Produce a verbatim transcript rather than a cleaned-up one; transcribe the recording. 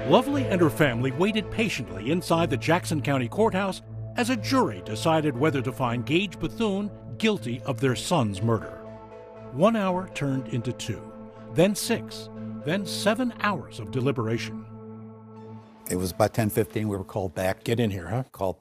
Lovely and her family waited patiently inside the Jackson County Courthouse as a jury decided whether to find Gage Bethune guilty of their son's murder. One hour turned into two, then six, then seven hours of deliberation. It was about ten fifteen. We were called back. Get in here, huh? Called